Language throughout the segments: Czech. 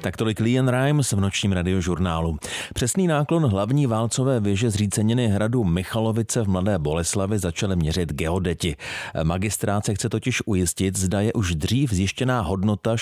Tak tolik Lian Rimes v nočním radiožurnálu. Přesný náklon hlavní válcové věže zříceniny hradu Michalovice v Mladé Boleslavi začaly měřit geodeti. Magistrát se chce totiž ujistit, zda je už dřív zjištěná hodnota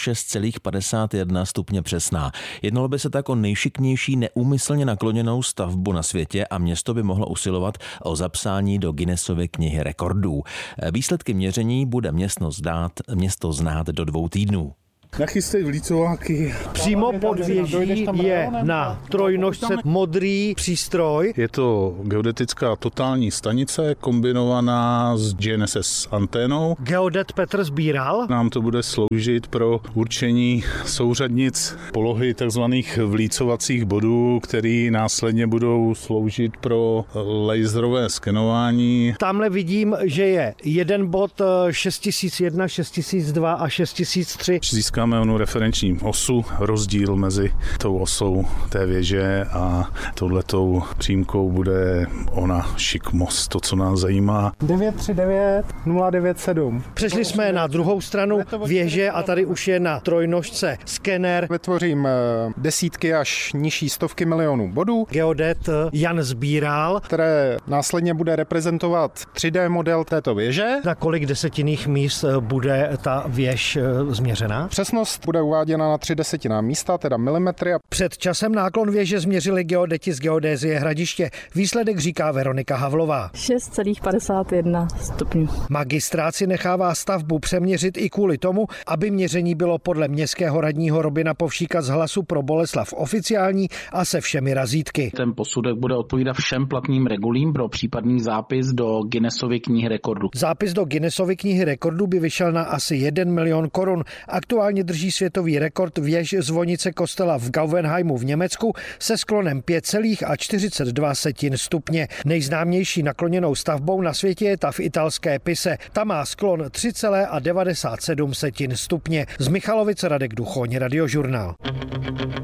6,51 stupně přesná. Jednalo by se tak o nejšiknější neúmyslně nakloněnou stavbu na světě a město by mohlo usilovat o zapsání do Guinnessovy knihy rekordů. Výsledky měření bude město znát do 2 týdnů. Nachystej vlícováky. Přímo pod věží je na trojnožce modrý přístroj. Je to geodetická totální stanice kombinovaná s GNSS anténou. Geodet Petr Sbíral. Nám to bude sloužit pro určení souřadnic polohy takzvaných vlícovacích bodů, které následně budou sloužit pro laserové skenování. Tamhle vidím, že je jeden bod 6001, 6002 a 6003. Získáme onu referenční osu, rozdíl mezi tou osou té věže a touhletou přímkou bude ona šikmos, to, co nás zajímá. 939 097. Přešli jsme na druhou stranu věže a tady už je na trojnožce skener. Vytvořím desítky až nižší stovky milionů bodů. Geodet Jan Sbíral, které následně bude reprezentovat 3D model této věže. Na kolik desetinných míst bude ta věž změřena? Přesnost bude uváděna na 0,3 místa, teda milimetry. Před časem náklon věže změřili geodeti z geodézie Hradiště. Výsledek říká Veronika Havlová. 6,51 stupňů. Magistrát si nechává stavbu přeměřit i kvůli tomu, aby měření bylo podle městského radního Robina Povšíka z Hlasu pro Boleslav oficiální a se všemi razítky. Ten posudek bude odpovídat všem platným regulím pro případný zápis do Guinnessovy knihy rekordů. Zápis do Guinnessovy knihy rekordů by vyšel na asi 1 milion korun. Aktuálně drží světový rekord věž zvonice kostela v Gauvenheimu v Německu se sklonem 5,42 stupně. Nejznámější nakloněnou stavbou na světě je ta v italské Pise. Ta má sklon 3,97 stupně. Z Michalovic Radek Duchoň, Radiožurnál.